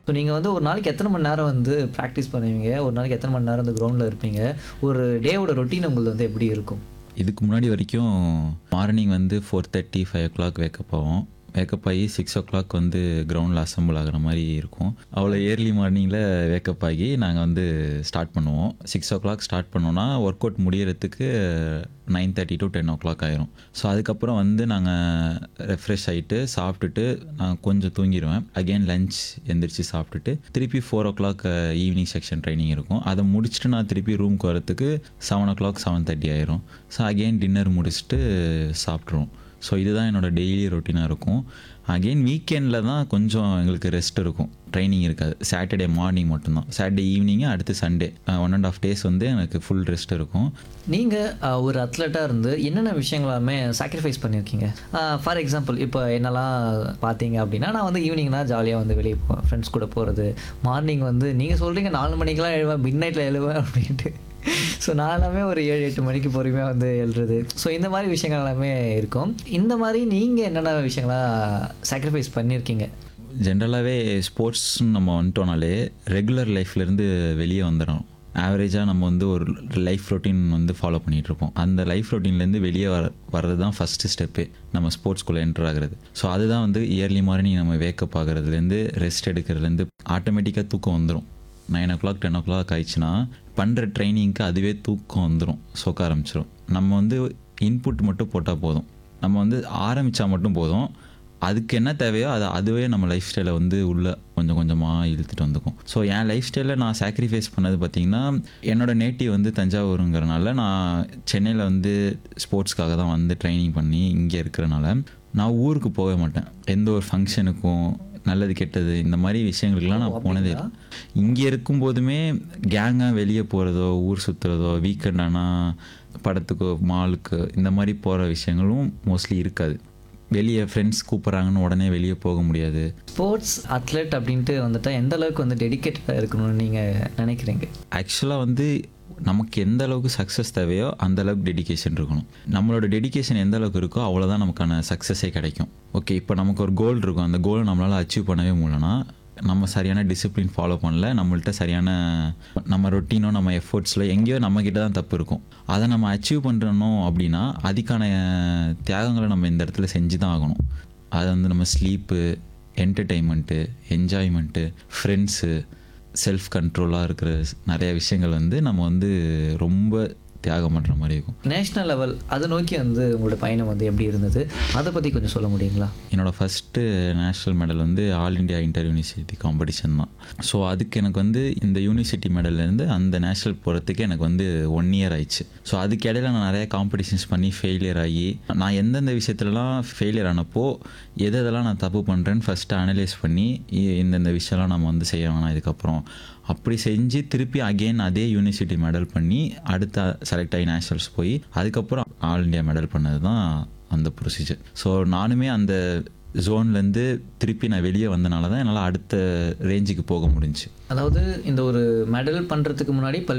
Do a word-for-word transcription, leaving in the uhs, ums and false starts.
So நீங்க வந்து ஒரு நாளைக்கு எத்தனை மணி நேரம் வந்து பிராக்டிஸ் பண்ணுவீங்க? ஒரு நாளைக்கு எத்தனை மணி நேரம் அந்த கிரவுண்ட்ல இருப்பீங்க? ஒரு டேவோட ரொட்டீன் உங்களுது வந்து எப்படி இருக்கும்? இதுக்கு முன்னாடி வரைக்கும் மார்னிங் வந்து ஃபோர் தேர்ட்டி ஃபைவ் ஓ கிளாக் வேக்கப் ஆகும். வேக்கப் ஆகி சிக்ஸ் ஓ கிளாக் வந்து கிரவுண்டில் அசம்பிள் ஆகிற மாதிரி இருக்கும். அவ்வளோ ஏர்லி மார்னிங்கில் வேக்கப் ஆகி நாங்கள் வந்து ஸ்டார்ட் பண்ணுவோம். சிக்ஸ் ஓ கிளாக் ஸ்டார்ட் பண்ணோன்னா ஒர்க் அவுட் முடியறதுக்கு nine thirty to ten O clock ஆயிரும். ஸோ அதுக்கப்புறம் வந்து நாங்கள் ரெஃப்ரெஷ் ஆகிட்டு சாப்பிட்டுட்டு நான் கொஞ்சம் தூங்கிடுவேன். அகெயின் லஞ்ச் எந்திரிச்சு சாப்பிட்டுட்டு திருப்பி ஃபோர் ஓ கிளாக் ஈவினிங் செக்ஷன் ட்ரைனிங் இருக்கும். அதை முடிச்சுட்டு நான் திருப்பி ரூம்க்கு வரத்துக்கு செவன் ஓ கிளாக் செவன் தேர்ட்டி ஆயிரும். ஸோ அகெயின் டின்னர் முடிச்சுட்டு சாப்பிட்ருவோம். ஸோ இதுதான் என்னோடய டெய்லி ரொட்டீனாக இருக்கும். அகெயின் வீக்கெண்டில் தான் கொஞ்சம் எங்களுக்கு ரெஸ்ட் இருக்கும், ட்ரைனிங் இருக்காது. சாட்டர்டே மார்னிங் மட்டும்தான். சாட்டர்டே ஈவினிங்கு அடுத்து Sunday one and half days வந்து எனக்கு ஃபுல் ரெஸ்ட் இருக்கும். நீங்கள் ஒரு அத்லெட்டாக இருந்து என்னென்ன விஷயங்களாமே சாக்ரிஃபைஸ் பண்ணியிருக்கீங்க? ஃபார் எக்ஸாம்பிள் இப்போ என்னெல்லாம் பார்த்தீங்க அப்படின்னா, நான் வந்து ஈவினிங்னா ஜாலியாக வந்து வெளியே போவேன், ஃப்ரெண்ட்ஸ் கூட போகிறது. மார்னிங் வந்து நீங்கள் சொல்கிறீங்க நாலு மணிக்கெலாம் எழுவேன், மிட் நைட்டில் எழுவேன் அப்படின்ட்டு. ஸோ நான் எல்லாமே ஒரு ஏழு எட்டு மணிக்கு பொறுமையாக வந்து எழுறது. ஸோ இந்த மாதிரி விஷயங்கள் எல்லாமே இருக்கும். இந்த மாதிரி நீங்கள் என்னென்ன விஷயங்களாக சாக்ரிஃபைஸ் பண்ணியிருக்கீங்க? ஜென்ரலாகவே ஸ்போர்ட்ஸ்ன்னு நம்ம வந்துட்டோனாலே ரெகுலர் லைஃப்லேருந்து வெளியே வந்துடும். ஆவரேஜாக நம்ம வந்து ஒரு லைஃப் ரொட்டீன் வந்து ஃபாலோ பண்ணிகிட்ருப்போம். அந்த லைஃப் ரொட்டீன்லேருந்து வெளியே வர வர்றது தான் ஃபஸ்ட்டு ஸ்டெப்பு நம்ம ஸ்போர்ட்ஸ்குள்ளே என்டர் ஆகிறது. ஸோ அதுதான் வந்து இயர்லி மார்னிங் நம்ம வேக்கப் ஆகிறதுலேருந்து ரெஸ்ட் எடுக்கிறதுலேருந்து ஆட்டோமேட்டிக்காக தூக்கம் வந்துடும். நைன் ஓ கிளாக் டென் ஓ கிளாக் ஆயிடுச்சுன்னா பண்ணுற ட்ரைனிங்க்கு அதுவே தூக்கம் வந்துடும், சொக்க ஆரம்பிச்சிடும். நம்ம வந்து இன்புட் மட்டும் போட்டால் போதும், நம்ம வந்து ஆரம்பித்தா மட்டும் போதும். அதுக்கு என்ன தேவையோ அதை அதுவே நம்ம லைஃப் ஸ்டைலை வந்து உள்ளே கொஞ்சம் கொஞ்சமாக இழுத்துட்டு வந்துக்கும். ஸோ என் லைஃப் ஸ்டைலில் நான் சாக்ரிஃபைஸ் பண்ணது பார்த்திங்கன்னா, என்னோடய நேட்டிவ் வந்து தஞ்சாவூருங்கிறனால நான் சென்னையில் வந்து ஸ்போர்ட்ஸ்க்காக தான் வந்து ட்ரைனிங் பண்ணி இங்கே இருக்கிறனால நான் ஊருக்கு போக மாட்டேன். எந்த ஒரு ஃபங்க்ஷனுக்கும் நல்லது கெட்டது இந்த மாதிரி விஷயங்களுக்கெல்லாம் நான் போனதே இல்லை. இங்கே இருக்கும்போதுமே கேங்காக வெளியே போகிறதோ ஊர் சுற்றுறதோ வீக்கெண்ட் ஆனால் படத்துக்கோ மாலுக்கு இந்த மாதிரி போகிற விஷயங்களும் மோஸ்ட்லி இருக்காது. வெளியே ஃப்ரெண்ட்ஸ் கூப்பிட்றாங்கன்னு உடனே வெளியே போக முடியாது. ஸ்போர்ட்ஸ் அத்லெட் அப்படின்ட்டு வந்துட்டா எந்த அளவுக்கு வந்து டெடிக்கேட்டடாக இருக்கணும்னு நீங்கள் நினைக்கிறீங்க? ஆக்சுவலாக வந்து நமக்கு எந்த அளவுக்கு சக்ஸஸ் தேவையோ அந்த அளவுக்கு டெடிக்கேஷன் இருக்கணும். நம்மளோட டெடிக்கேஷன் எந்த அளவுக்கு இருக்கோ அவ்வளோதான் நமக்கான சக்ஸஸே கிடைக்கும். ஓகே, இப்போ நமக்கு ஒரு கோல் இருக்கும், அந்த கோலை நம்மளால் அச்சீவ் பண்ணவே முடியலன்னா நம்ம சரியான டிசிப்ளின் ஃபாலோ பண்ணல, நம்மள்ட்ட சரியான நம்ம ரொட்டீனோ நம்ம எஃபோர்ட்ஸில் எங்கேயோ நம்மக்கிட்ட தான் தப்பு இருக்கும். அதை நம்ம அச்சீவ் பண்ணுறணும் அப்படின்னா அதுக்கான தியாகங்களை நம்ம இந்த இடத்துல செஞ்சு தான் ஆகணும். அதை வந்து நம்ம ஸ்லீப்பு, என்டர்டெயின்மெண்ட்டு, என்ஜாய்மெண்ட்டு, ஃப்ரெண்ட்ஸு, செல்ஃப் கண்ட்ரோலாக இருக்கிற நிறைய விஷயங்கள் வந்து நம்ம வந்து ரொம்ப தியாகம் பண்ணுற மாதிரி இருக்கும். நேஷ்னல் லெவல் அதை நோக்கி வந்து உங்களோட பயணம் வந்து எப்படி இருந்தது, அதை பற்றி கொஞ்சம் சொல்ல முடியுங்களா? என்னோடய ஃபஸ்ட்டு நேஷ்னல் மெடல் வந்து all India inter university competition தான். ஸோ அதுக்கு எனக்கு வந்து இந்த யூனிவர்சிட்டி மெடல்லேருந்து அந்த நேஷ்னல் போகிறதுக்கு எனக்கு வந்து ஒன் இயர் ஆயிடுச்சு. ஸோ அதுக்கு இடையில நான் நிறைய காம்படிஷன்ஸ் பண்ணி ஃபெயிலியர் ஆகி நான் எந்தெந்த விஷயத்துலலாம் ஃபெயிலியர் ஆனப்போ எது எதெல்லாம் நான் தப்பு பண்ணுறேன்னு ஃபஸ்ட்டு அனலைஸ் பண்ணி இந்தந்த விஷயம்லாம் நம்ம வந்து செய்ய வேணாம் இதுக்கப்புறம் அப்படி செஞ்சு திருப்பி அகெயின் அதே யூனிவர்சிட்டி மெடல் பண்ணி அடுத்த செலக்ட் ஆகி நேஷனல்ஸ் போய் அதுக்கப்புறம் ஆல் இண்டியா மெடல் பண்ணது தான் அந்த ப்ரொசீஜர். ஸோ நானுமே அந்த ஜோன்லேருந்து திருப்பி நான் வெளியே வந்தனால தான் என்னால் அடுத்த ரேஞ்சுக்கு போக முடிஞ்சுச்சு. அதாவது இந்த ஒரு மெடல் பண்ணுறதுக்கு முன்னாடி